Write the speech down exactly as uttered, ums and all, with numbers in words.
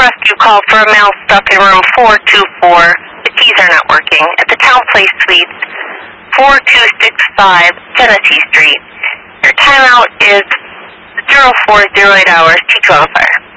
rescue call for a male stuck in room four two four. The keys are not working. At the Town Place Suites, four two six five Genesee Street. Your timeout is zero four zero eight hours. T two on fire.